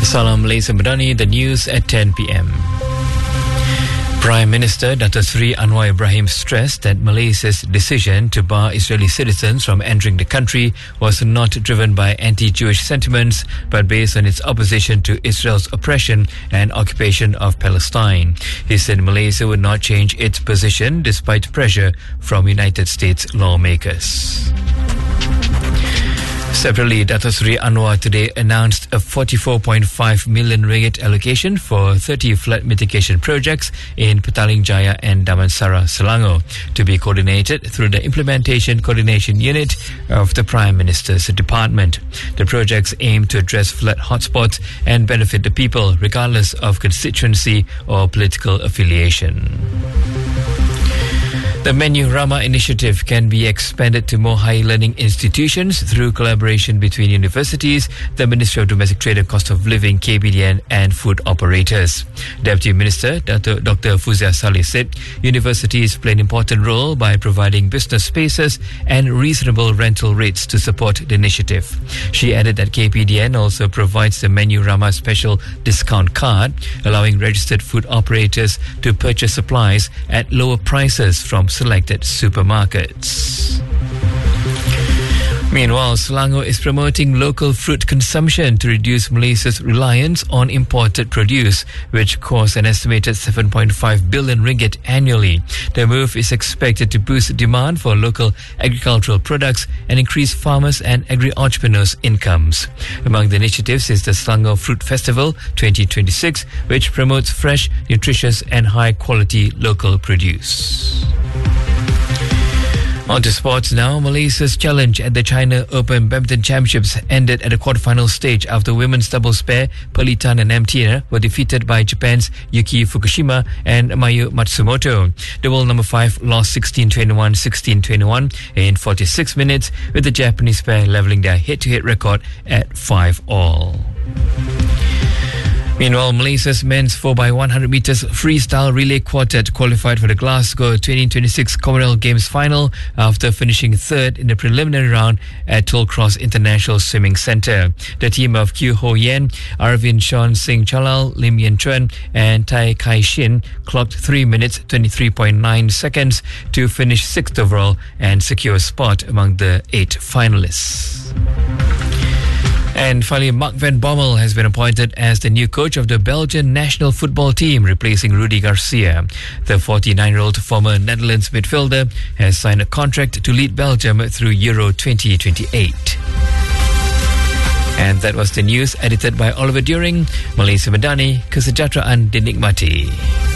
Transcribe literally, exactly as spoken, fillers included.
Salam Malaysia Madani, the news at ten p.m. Prime Minister Dato Sri Anwar Ibrahim stressed that Malaysia's decision to bar Israeli citizens from entering the country was not driven by anti-Jewish sentiments, but based on its opposition to Israel's oppression and occupation of Palestine. He said Malaysia would not change its position despite pressure from United States lawmakers. Separately, Dato Sri Anwar today announced a forty-four point five million ringgit allocation for thirty flood mitigation projects in Petaling Jaya and Damansara, Selangor, to be coordinated through the Implementation Coordination Unit of the Prime Minister's Department. The projects aim to address flood hotspots and benefit the people, regardless of constituency or political affiliation. The Menu Rama initiative can be expanded to more higher learning institutions through collaboration between universities, the Ministry of Domestic Trade and Cost of Living, K P D N, and food operators. Deputy Minister Doctor Doctor Fuzia Saleh said universities play an important role by providing business spaces and reasonable rental rates to support the initiative. She added that K P D N also provides the Menu Rama special discount card, allowing registered food operators to purchase supplies at lower prices from selected supermarkets. Meanwhile, Selangor is promoting local fruit consumption to reduce Malaysia's reliance on imported produce, which costs an estimated seven point five billion ringgit annually. The move is expected to boost demand for local agricultural products and increase farmers and agri-entrepreneurs' incomes. Among the initiatives is the Selangor Fruit Festival twenty twenty-six, which promotes fresh, nutritious and high-quality local produce. On to sports now. Malaysia's challenge at the China Open Badminton Championships ended at the quarterfinal stage after women's doubles pair Pearly Tan and M T N were defeated by Japan's Yuki Fukushima and Mayu Matsumoto. The world number five lost sixteen twenty-one, sixteen twenty-one in forty-six minutes, with the Japanese pair levelling their head-to-head record at five all. Meanwhile, Malaysia's men's four by one hundred metres freestyle relay quartet qualified for the Glasgow twenty twenty-six Commonwealth Games final after finishing third in the preliminary round at Tollcross International Swimming Centre. The team of Kyu Ho Yen, Arvind Sean Singh Chalal, Lim Yen Chun and Tai Kai Shin clocked three minutes twenty-three point nine seconds to finish sixth overall and secure a spot among the eight finalists. And finally, Mark van Bommel has been appointed as the new coach of the Belgian national football team, replacing Rudi Garcia. The forty-nine-year-old former Netherlands midfielder has signed a contract to lead Belgium through Euro twenty twenty-eight. And that was the news edited by Oliver During. Malaysia Madani, kesejahteraan dinikmati.